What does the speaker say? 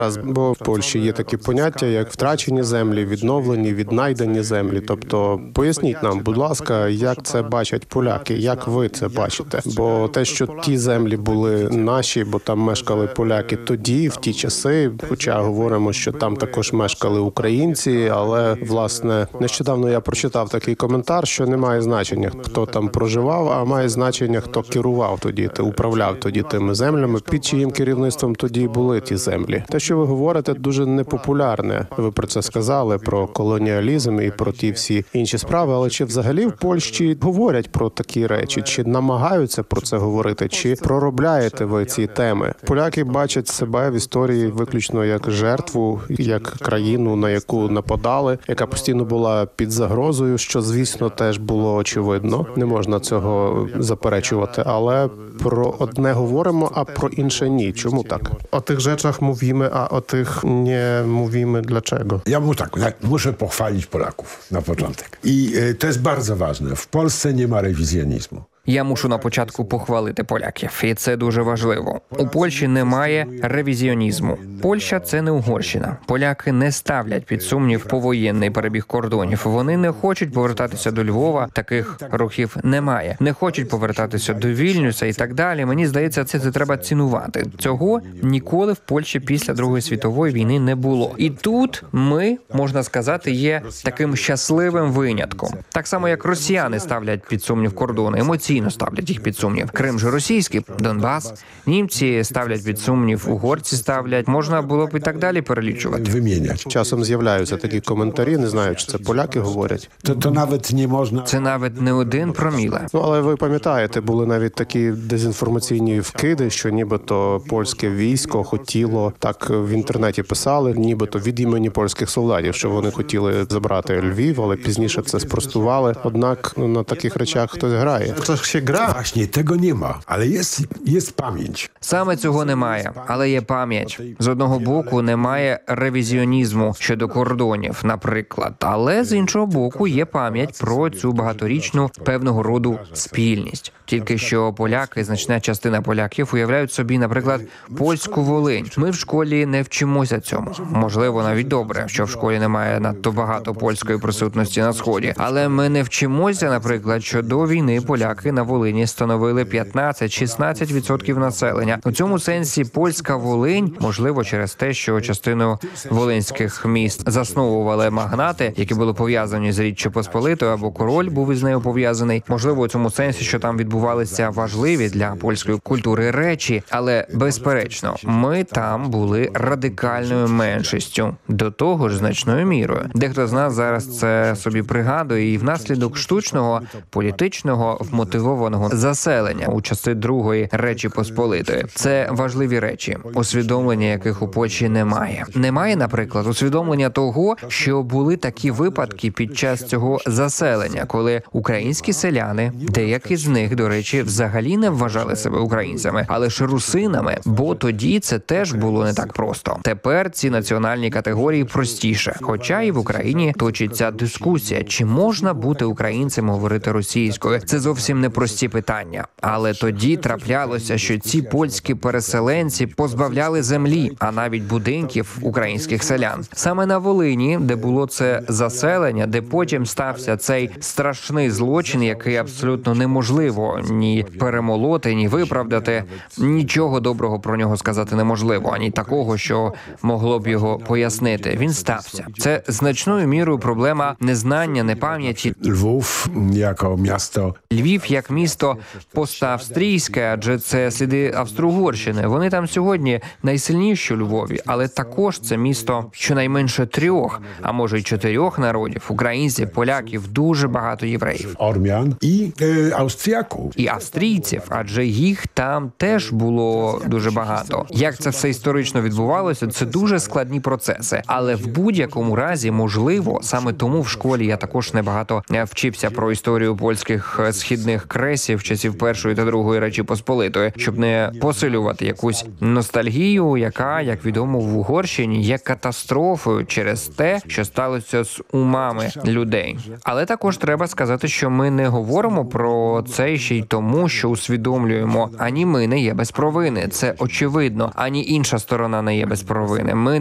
Бо в Польщі є такі поняття, як втрачені землі, відновлені, віднайдені землі. Тобто, поясніть нам, будь ласка, як це бачать поляки, як ви це бачите? Бо те, що ті землі були наші, бо там мешкали поляки тоді, в ті часи, хоча говоримо, що там також мешкали українці, але, власне, нещодавно я прочитав такий коментар, що не має значення, хто там проживав, а має значення, хто керував тоді, управляв тоді тими землями, під чиїм керівництвом тоді були ті землі. Те, що ви говорите, дуже непопулярне. Ви про це сказали, про колоніалізм і про ті всі інші справи, але чи взагалі в Польщі говорять про такі речі, чи намагаються про це говорити, чи проробляєте ви ці теми? Поляки бачать себе в історії виключно як жертву, як країну, на яку нападали, яка постійно була під загрозою, що, звісно, теж було очевидно. Не можна цього заперечувати, ale pro одне говоримо, a pro insze nie. Czemu tak? O tych rzeczach mówimy, a o tych nie mówimy. Dlaczego? Ja muszę pochwalić Polaków na początek. I to jest bardzo ważne. W Polsce nie ma rewizjonizmu. Я мушу на початку похвалити поляків, і це дуже важливо. У Польщі немає ревізіонізму. Польща – це не Угорщина. Поляки не ставлять під сумнів повоєнний перебіг кордонів. Вони не хочуть повертатися до Львова, таких рухів немає. Не хочуть повертатися до Вільнюса і так далі. Мені здається, це треба цінувати. Цього ніколи в Польщі після Другої світової війни не було. І тут ми, можна сказати, є таким щасливим винятком. Так само, як росіяни ставлять під сумнів кордони, емоційно ставлять їх під сумнів. Крим же російський, Донбас. Німці ставлять під сумнів, угорці ставлять. Можна було б і так далі перелічувати. Виміняти. Часом з'являються такі коментарі, не знаю, чи це поляки говорять. То навіть не можна... Це навіть не 1 проміле. Ну, але ви пам'ятаєте, були навіть такі дезінформаційні вкиди, що нібито польське військо хотіло, так в інтернеті писали, нібито від імені польських солдатів, що вони хотіли забрати Львів, але пізніше це спростували. Однак на таких речах хтось грає. Właśnie, tego nie ma, ale jest pamięć. Саме цього немає, але є пам'ять. З одного боку, немає ревізіонізму щодо кордонів, наприклад, але з іншого боку є пам'ять про цю багаторічну певного роду спільність. Тільки що поляки, значна частина поляків уявляють собі, наприклад, польську Волинь. Ми в школі не вчимося цьому. Можливо, навіть добре, що в школі немає надто багато польської присутності на Сході. Але ми не вчимося, наприклад, що до війни поляки на Волині становили 15-16% населення. У цьому сенсі польська Волинь, можливо, через те, що частину волинських міст засновували магнати, які були пов'язані з Річчю Посполитою, або король був із нею пов'язаний. Можливо, у цьому сенсі, що там відбувалися важливі для польської культури речі, але, безперечно, ми там були радикальною меншістю, до того ж значною мірою. Дехто з нас зараз це собі пригадує, і внаслідок штучного, політичного, вмотивованого заселення у часи Другої Речі Посполитої. Це важливі речі, усвідомлення яких у Польщі немає. Немає, наприклад, усвідомлення того, що були такі випадки під час цього заселення, коли українські селяни, деякі з них, до речі, взагалі не вважали себе українцями, а лише русинами, бо тоді це теж було не так просто. Тепер ці національні категорії простіше. Хоча і в Україні точиться дискусія, чи можна бути українцем, говорити російською. Це зовсім не прості питання. Але тоді траплялося, що ці польські переселенці позбавляли землі, а навіть будинків українських селян. Саме на Волині, де було це заселення, де потім стався цей страшний злочин, який абсолютно неможливо ні перемолоти, ні виправдати. Нічого доброго про нього сказати неможливо, ані такого, що могло б його пояснити. Він стався. Це значною мірою проблема незнання, непам'яті. Львів як місто поставстрійське, адже це сліди Австро-Угорщини. Вони там сьогодні найсильніші у Львові, але також це місто щонайменше 3, а може й 4 народів: українців, поляків, дуже багато євреїв. Ормян і австріяків. І австрійців, адже їх там теж було дуже багато. Як це все історично відбувалося, це дуже складні процеси. Але в будь-якому разі, можливо, саме тому в школі я також небагато вчився про історію польських східних кресів часів Першої та Другої Речі Посполитої, щоб не посилювати якусь ностальгію, яка, як відомо, в Угорщині є катастрофою через те, що сталося з умами людей. Але також треба сказати, що ми не говоримо про це ще й тому, що усвідомлюємо, ані ми не є без провини. Це очевидно, ані інша сторона не є без провини. Ми